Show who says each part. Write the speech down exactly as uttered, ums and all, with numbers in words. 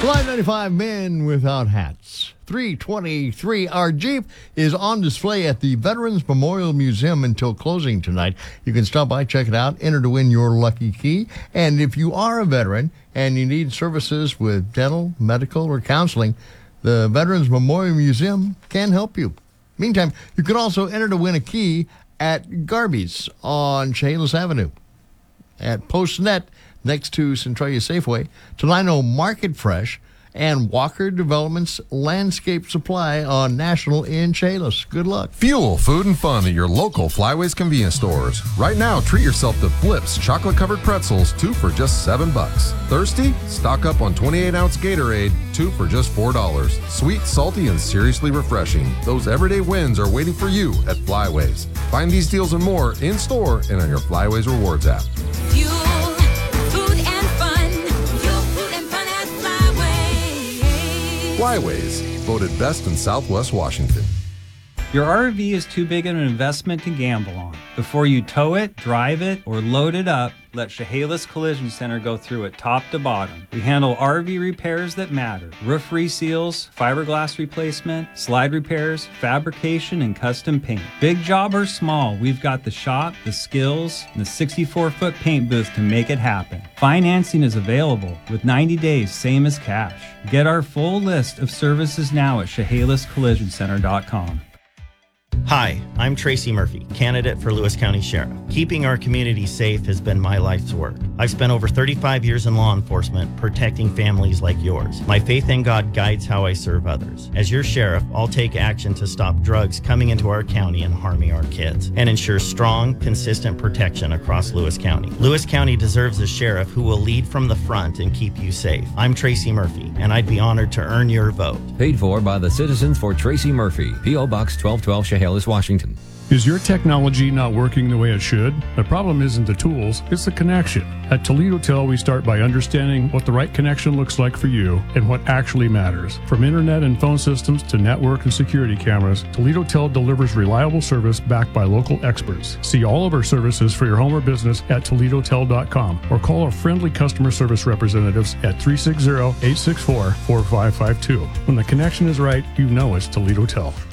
Speaker 1: Flight ninety-five Men Without Hats. three twenty-three. Our Jeep is on display at the Veterans Memorial Museum until closing tonight. You can stop by, check it out, enter to win your lucky key. And if you are a veteran and you need services with dental, medical, or counseling, the Veterans Memorial Museum can help you. Meantime, you can also enter to win a key at Garby's on Chehalis Avenue, at PostNet next to Centralia Safeway, Tolino Market Fresh, and Walker Development's Landscape Supply on National in Chehalis. Good luck.
Speaker 2: Fuel, food, and fun at your local Flyways convenience stores. Right now, treat yourself to Flips chocolate-covered pretzels, two for just seven bucks. Thirsty? Stock up on twenty-eight ounce Gatorade, two for just four dollars. Sweet, salty, and seriously refreshing. Those everyday wins are waiting for you at Flyways. Find these deals and more in-store and on your Flyways Rewards app.
Speaker 3: Fuel, food, and fun. Fuel, food, and fun at Flyways.
Speaker 2: Flyways, voted best in Southwest Washington.
Speaker 4: Your R V is too big an investment to gamble on. Before you tow it, drive it, or load it up, let Chehalis Collision Center go through it top to bottom. We handle R V repairs that matter. Roof reseals, fiberglass replacement, slide repairs, fabrication, and custom paint. Big job or small, we've got the shop, the skills, and the sixty-four foot paint booth to make it happen. Financing is available with ninety days, same as cash. Get our full list of services now at Chehalis Collision Center dot com.
Speaker 5: Hi, I'm Tracy Murphy, candidate for Lewis County Sheriff. Keeping our community safe has been my life's work. I've spent over thirty-five years in law enforcement protecting families like yours. My faith in God guides how I serve others. As your sheriff, I'll take action to stop drugs coming into our county and harming our kids and ensure strong, consistent protection across Lewis County. Lewis County deserves a sheriff who will lead from the front and keep you safe. I'm Tracy Murphy, and I'd be honored to earn your vote.
Speaker 6: Paid for by the Citizens for Tracy Murphy, P O. Box twelve twelve, Chehalis, Washington.
Speaker 7: Is your technology not working the way it should? The problem isn't the tools, it's the connection. At Toledo Tel, we start by understanding what the right connection looks like for you and what actually matters. From internet and phone systems to network and security cameras, Toledo Tel delivers reliable service backed by local experts. See all of our services for your home or business at Toledo Tel dot com or call our friendly customer service representatives at three six zero, eight six four, four five five two. When the connection is right, you know it's Toledo Tel.